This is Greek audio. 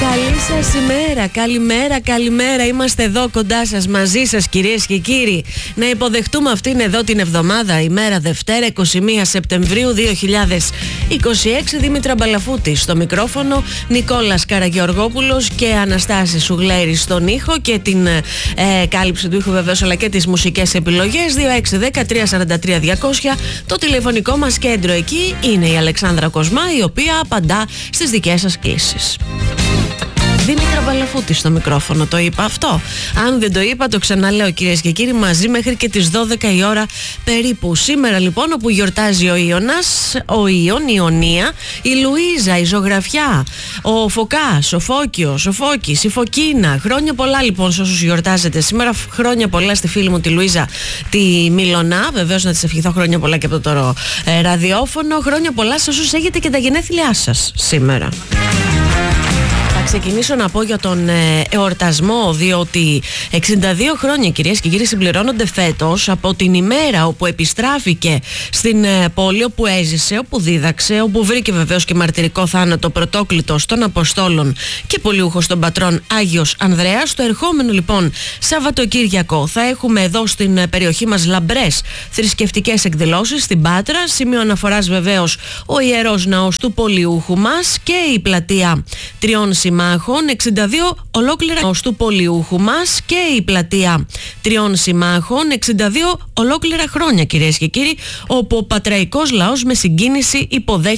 Καλή σας ημέρα, καλημέρα. Είμαστε εδώ κοντά σας, μαζί σας κυρίες και κύριοι. Να υποδεχτούμε αυτήν εδώ την εβδομάδα, ημέρα Δευτέρα 21 Σεπτεμβρίου 2026. Δήμητρα Μπαλαφούτη στο μικρόφωνο, Νικόλας Καραγεωργόπουλος και Αναστάση Σουγλέρη στον ήχο και την κάλυψη του ήχου βεβαίως, αλλά και τις μουσικές επιλογές. 2610-343-200. Το τηλεφωνικό μας κέντρο εκεί είναι η Αλεξάνδρα Κοσμά, η οποία απαντά στις δικές σας κλήσεις. Δήμητρα Μπαλαφούτη στο μικρόφωνο, το είπα αυτό? Αν δεν το είπα, το ξαναλέω κυρίες και κύριοι, μαζί μέχρι και τις 12 η ώρα περίπου. Σήμερα λοιπόν, όπου γιορτάζει ο Ιωνας, ο Ιων, η Ιωνία, η Λουίζα, η Ζωγραφιά, ο Φωκάς, ο Φώκιος, ο Φώκης, η Φωκίνα. Χρόνια πολλά λοιπόν σε όσους γιορτάζετε σήμερα. Χρόνια πολλά στη φίλη μου τη Λουίζα τη Μιλωνά. Βεβαίως να της ευχηθώ χρόνια πολλά και από το ραδιόφωνο. Χρόνια πολλά σε όσους έχετε και τα γενέθλιά σας σήμερα. Θα ξεκινήσω να πω για τον εορτασμό, διότι 62 χρόνια κυρίες και κύριοι συμπληρώνονται φέτος από την ημέρα όπου επιστράφηκε στην πόλη όπου έζησε, όπου δίδαξε, όπου βρήκε βεβαίως και μαρτυρικό θάνατο πρωτόκλητος των Αποστόλων και πολιούχος των πατρών Άγιος Ανδρέας. Το ερχόμενο λοιπόν Σαββατοκύριακο θα έχουμε εδώ στην περιοχή μας λαμπρές θρησκευτικές εκδηλώσεις στην Πάτρα. Σημείο αναφοράς βεβαίως ο Ιερός Ναός του Πολιούχου μας και η πλατεία Τριών Συμμάχων. 62 ολόκληρα του πολιούχου μας και η πλατεία Τριών Συμμάχων. 62 ολόκληρα χρόνια κυρίες και κύριοι, όπου ο πατραϊκός λαός με συγκίνηση υποδέχεται